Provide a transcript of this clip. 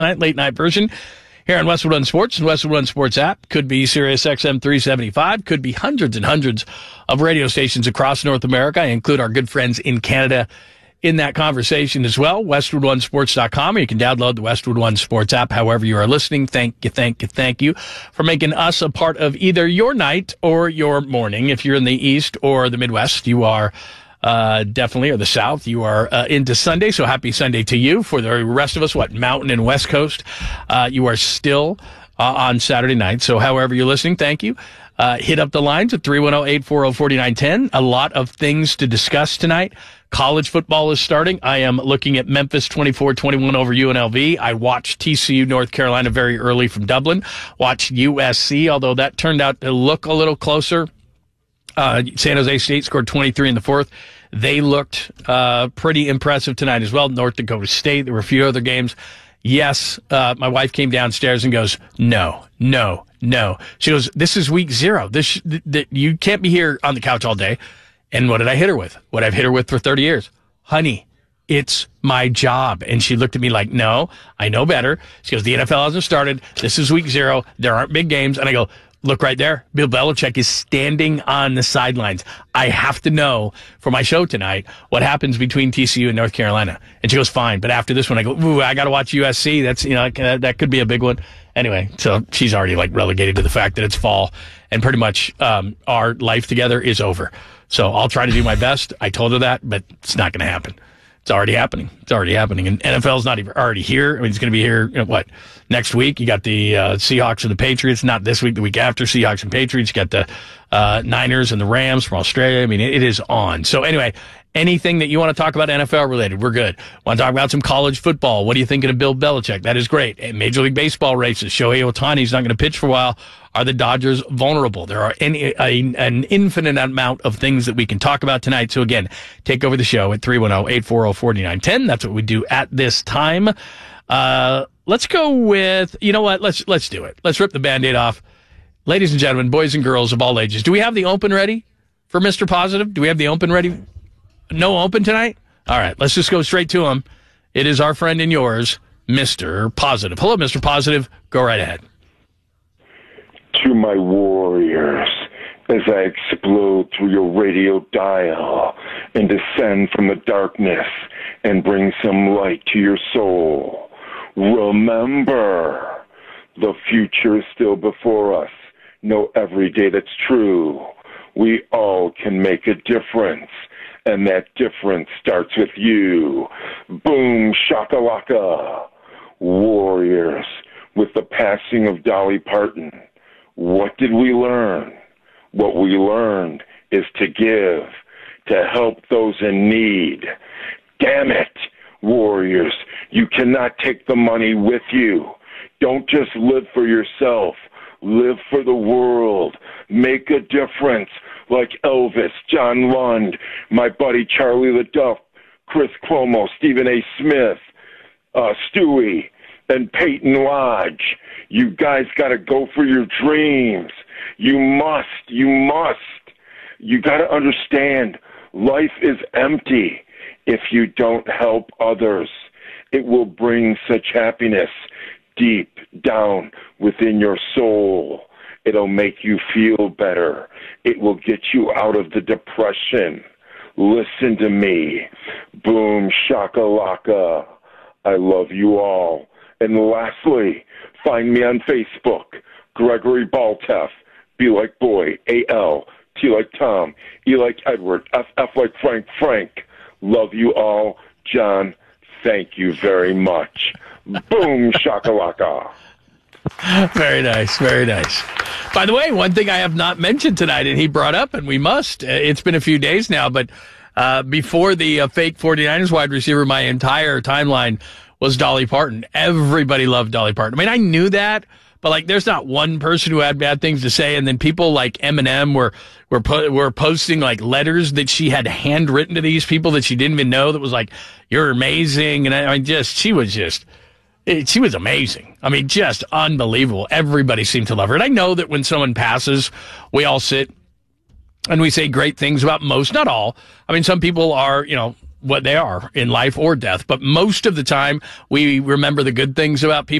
late night version here on Westwood One Sports and Westwood One Sports app. Could be Sirius XM 375. Could be hundreds and hundreds of radio stations across North America. I include our good friends in Canada in that conversation as well. WestwoodOneSports.com, or you can download the Westwood One Sports app however you are listening. Thank you for making us a part of either your night or your morning. If you're in the East or the Midwest, you are definitely, or the South, you are into Sunday, so happy Sunday to you. For the rest of us, Mountain and West Coast, you are still on Saturday night, so however you're listening, thank you. Hit up the lines at 310-840-4910. A lot of things to discuss tonight. College football is starting. I am looking at Memphis 24-21 over UNLV. I watched TCU North Carolina very early from Dublin. Watched USC, although that turned out to look a little closer. San Jose State scored 23 in the fourth. They looked pretty impressive tonight as well. North Dakota State. There were a few other games. Yes, my wife came downstairs and goes, no. She goes, this is week 0. You can't be here on the couch all day. And what did I hit her with? What I've hit her with for 30 years. Honey, it's my job. And she looked at me like, no, I know better. She goes, the NFL hasn't started. This is week 0. There aren't big games. And I go, look right there. Bill Belichick is standing on the sidelines. I have to know for my show tonight what happens between TCU and North Carolina. And she goes, fine. But after this one, I go, ooh, I got to watch USC. That's, that could be a big one. Anyway, so she's already relegated to the fact that it's fall and pretty much our life together is over. So I'll try to do my best. I told her that, but it's not going to happen. It's already happening. And NFL's not even already here. I mean, it's going to be here, next week? You got the Seahawks and the Patriots. Not this week, the week after. Seahawks and Patriots. You got the Niners and the Rams from Australia. I mean, it is on. So anyway, anything that you want to talk about NFL related, we're good. Want to talk about some college football? What are you thinking of Bill Belichick? That is great. And Major League Baseball races. Shohei Ohtani's not going to pitch for a while. Are the Dodgers vulnerable? There are an infinite amount of things that we can talk about tonight. So again, take over the show at 310-840-4910. That's what we do at this time. Let's go with, you know what? Let's do it. Let's rip the Band-Aid off. Ladies and gentlemen, boys and girls of all ages, do we have the open ready for Mr. Positive? Do we have the open ready? No open tonight? All right, let's just go straight to him. It is our friend and yours, Mr. Positive. Hello, Mr. Positive. Go right ahead. To my warriors, as I explode through your radio dial and descend from the darkness and bring some light to your soul, remember, the future is still before us. Know every day that's true. We all can make a difference, and that difference starts with you. Boom, shakalaka. Warriors, with the passing of Dolly Parton, what did we learn? What we learned is to give, to help those in need. Damn it, warriors, you cannot take the money with you. Don't just live for yourself. Live for the world. Make a difference like Elvis, John Lund, my buddy Charlie LaDuff, Chris Cuomo, Stephen A. Smith, Stewie, and Peyton Lodge. You guys got to go for your dreams. You must. You got to understand, life is empty if you don't help others. It will bring such happiness deep down within your soul. It'll make you feel better. It will get you out of the depression. Listen to me. Boom, shakalaka. I love you all. And lastly, find me on Facebook, Gregory Balteff, B like boy, A-L, T like Tom, E like Edward, F like Frank. Love you all. John, thank you very much. Boom, shakalaka. Very nice, very nice. By the way, one thing I have not mentioned tonight, and he brought up, and we must, it's been a few days now, but before the fake 49ers wide receiver, my entire timeline was Dolly Parton. Everybody loved Dolly Parton. I mean, I knew that, but there's not one person who had bad things to say. And then people like Eminem were posting letters that she had handwritten to these people that she didn't even know. That was you're amazing. And she was amazing. I mean, just unbelievable. Everybody seemed to love her. And I know that when someone passes, we all sit and we say great things about most, not all. I mean, some people are, what they are in life or death. But most of the time, we remember the good things about people.